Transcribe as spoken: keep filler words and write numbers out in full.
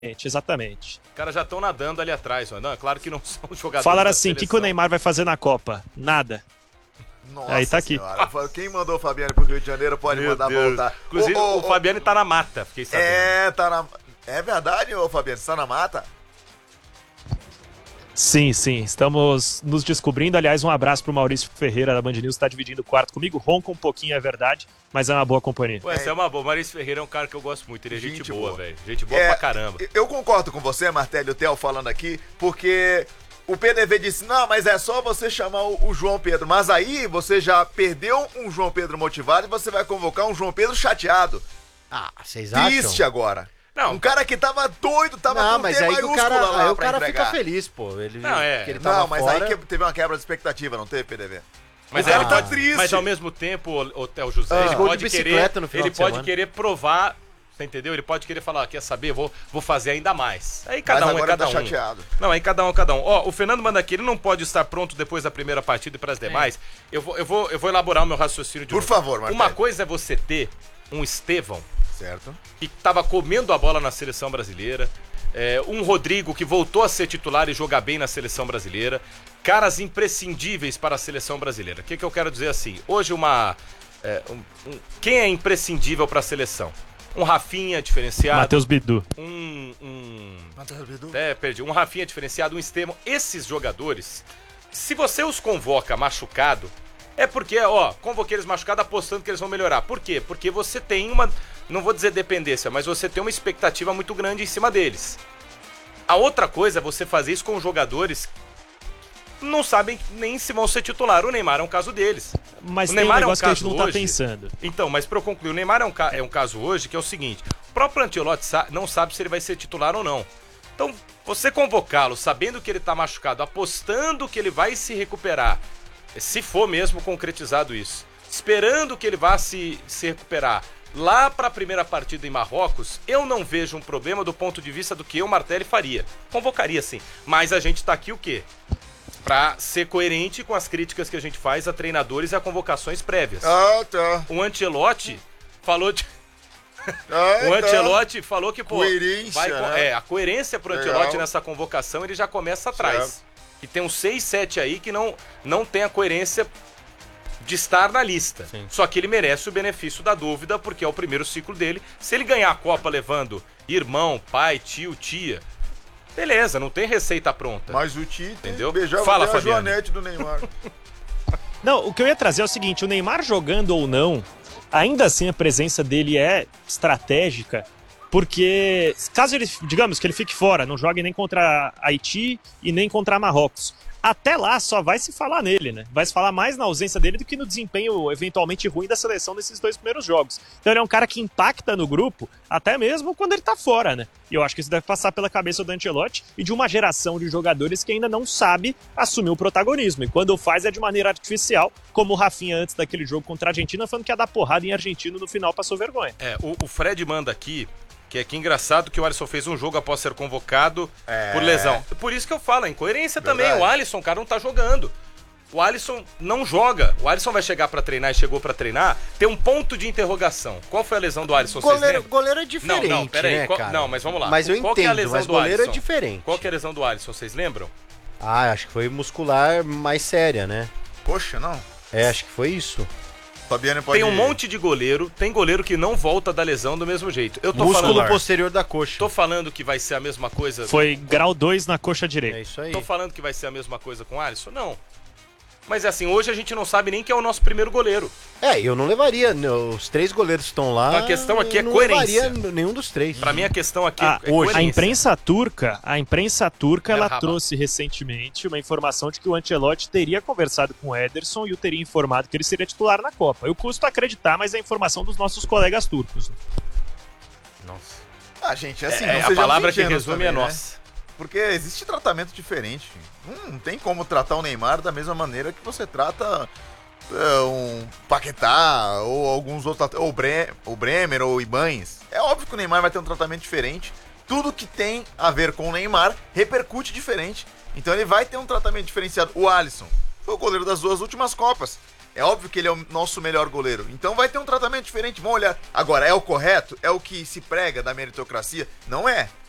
exatamente. Os caras já estão nadando ali atrás, não, claro que não são jogadores. Falaram assim, o que, que o Neymar vai fazer na Copa? Nada. Nossa Aí tá aqui. Senhora. Quem mandou o Fabiano pro Rio de Janeiro pode Meu mandar Deus. voltar. Inclusive, Ô, ô, o Fabiano tá na mata, fiquei sabendo. É, tá na... É verdade, ô Fabiano, você tá na mata? Sim, sim, estamos nos descobrindo. Aliás, um abraço pro Maurício Ferreira da Band News, tá dividindo o quarto comigo. Ronca um pouquinho, é verdade, mas é uma boa companhia. Pô, essa é uma boa. Maurício Ferreira é um cara que eu gosto muito, ele é gente, gente boa, velho. Gente boa é, pra caramba. Eu concordo com você, Martelli e o Theo falando aqui, porque o P D V disse, não, mas é só você chamar o, o João Pedro. Mas aí você já perdeu um João Pedro motivado e você vai convocar um João Pedro chateado. Ah, vocês acham? Triste agora. Não. Um cara que tava doido, tava não, com mas T aí maiúsculo o cara, lá aí o pra cara entregar. fica feliz, pô. Ele, Não, é. que ele tava Não, mas fora. aí que teve uma quebra de expectativa, não teve, P D V? Mas o cara ele tá pode- triste. Mas ao mesmo tempo, o Theo José, Ah, ele gol de pode querer, bicicleta no final ele de pode semana. querer provar, você entendeu? Ele pode querer falar, quer saber, vou, vou fazer ainda mais. Aí cada Mas um é agora cada tá um. chateado. Não, aí cada um é cada um. Ó, o Fernando manda aqui, ele não pode estar pronto depois da primeira partida e para as demais. Eu vou, eu vou, eu vou elaborar o meu raciocínio de Por novo. favor, Marcelo. Uma coisa é você ter um Estevão Certo. que tava comendo a bola na seleção brasileira, é, um Rodrigo que voltou a ser titular e jogar bem na seleção brasileira, caras imprescindíveis para a seleção brasileira. O que, que eu quero dizer assim? Hoje uma... é, um- um- quem é imprescindível para a seleção? Um Rafinha diferenciado. Matheus Bidu. Um... um Matheus Bidu. é, perdi. Um Rafinha diferenciado, um Estevão. Esses jogadores, se você os convoca machucado, é porque, ó, convoquei eles machucados apostando que eles vão melhorar. Por quê? Porque você tem uma, não vou dizer dependência, mas você tem uma expectativa muito grande em cima deles. A outra coisa é você fazer isso com jogadores que não sabem nem se vão ser titular. O Neymar é um caso deles. Mas O tem um Neymar é um negócio que a gente caso não tá hoje- pensando. Então, mas pra eu concluir, o Neymar é um, ca- é um caso hoje que é o seguinte: o próprio Ancelotti sa- não sabe se ele vai ser titular ou não. Então, você convocá-lo sabendo que ele tá machucado, apostando que ele vai se recuperar, se for mesmo concretizado isso, esperando que ele vá se, se recuperar lá pra primeira partida em Marrocos, eu não vejo um problema do ponto de vista do que eu, Martelli, faria. Convocaria sim, mas a gente tá aqui o quê? Pra ser coerente com as críticas que a gente faz a treinadores e a convocações prévias. Ah, tá. O Ancelotti falou de... Ah, O tá. Ancelotti falou que, pô, Coerência, vai, co- né? é, a coerência pro Legal. Ancelotti nessa convocação, ele já começa atrás. Certo. E tem uns seis, sete aí que não, não tem a coerência de estar na lista. Sim. Só que ele merece o benefício da dúvida, porque é o primeiro ciclo dele. Se ele ganhar a Copa levando irmão, pai, tio, tia, beleza, não tem receita pronta. Mas o Tite Entendeu? beijava Fala, até a Fabiano. Joanete do Neymar. Não, o que eu ia trazer é o seguinte, o Neymar jogando ou não, ainda assim a presença dele é estratégica, porque caso ele, digamos, que ele fique fora, não jogue nem contra Haiti e nem contra Marrocos, até lá só vai se falar nele, né? Vai se falar mais na ausência dele do que no desempenho eventualmente ruim da seleção nesses dois primeiros jogos. Então ele é um cara que impacta no grupo, até mesmo quando ele tá fora, né? E eu acho que isso deve passar pela cabeça do Ancelotti e de uma geração de jogadores que ainda não sabe assumir o protagonismo. E quando faz é de maneira artificial, como o Rafinha antes daquele jogo contra a Argentina, falando que ia dar porrada em argentino no final, passou vergonha. É, o, o Fred manda aqui, que é que engraçado que o Alisson fez um jogo após ser convocado É. por lesão. Por isso que eu falo, a incoerência também. Verdade. O Alisson, cara, não tá jogando. O Alisson não joga. O Alisson vai chegar pra treinar e chegou pra treinar, tem um ponto de interrogação. Qual foi a lesão do Alisson? Vocês Goleiro, lembram? goleiro é diferente, Não, não, peraí, né, qual- cara? não, mas vamos lá. Mas eu Qual que é a entendo, lesão mas do goleiro Alisson? é diferente. Qual que é a lesão do Alisson? Vocês lembram? Ah, acho que foi muscular mais séria, né? Poxa, não. É, acho que foi isso. Fabiano pode... Tem um monte de goleiro, tem goleiro que não volta da lesão do mesmo jeito. Eu tô Músculo falando, posterior da coxa. tô falando que vai ser a mesma coisa. Foi grau dois na coxa direita. É isso aí. Tô falando que vai ser a mesma coisa com o Alisson? Não. Mas é assim, hoje a gente não sabe nem quem é o nosso primeiro goleiro. É, eu não levaria. né, Os três goleiros que estão lá. A questão aqui eu é não coerência. levaria nenhum dos três. Pra mim a questão aqui Ah, é hoje, A coerência. imprensa turca, a imprensa turca, É ela raba. trouxe recentemente uma informação de que o Ancelotti teria conversado com o Ederson e o teria informado que ele seria titular na Copa. Eu custo acreditar, mas é informação dos nossos colegas turcos. Nossa. Ah, gente, assim, É, não a sejamos palavra que ingênuos resume também, é né? nossa. Porque existe tratamento diferente. Hum, não tem como tratar o Neymar da mesma maneira que você trata é, um Paquetá ou alguns outros, at- ou Bre- o Bremer ou o Ibañez. É óbvio que o Neymar vai ter um tratamento diferente. Tudo que tem a ver com o Neymar repercute diferente. Então ele vai ter um tratamento diferenciado. O Alisson foi o goleiro das duas últimas Copas. É óbvio que ele é o nosso melhor goleiro. Então vai ter um tratamento diferente. Vamos olhar. Agora, é o correto? É o que se prega da meritocracia? Não é.